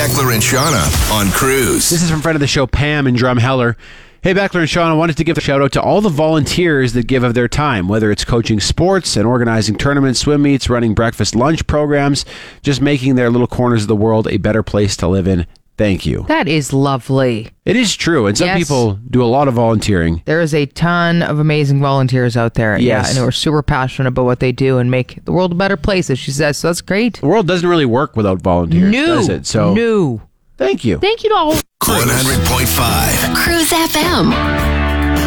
Beckler and Shauna on Cruise. This is from friend of the show, Pam in Drumheller. Hey, Beckler and Shauna, I wanted to give a shout out to all the volunteers that give of their time, whether it's coaching sports and organizing tournaments, swim meets, running breakfast lunch programs, just making their little corners of the world a better place to live in. Thank you. That is lovely. It is true, and some Yes. people do a lot of volunteering. There is a ton of amazing volunteers out there. Yes. Yeah, and who are super passionate about what they do and make the world a better place, as she says. So that's great. The world doesn't really work without volunteers, does it? So, No. thank you. Thank you to all. 100.5 Cruise FM.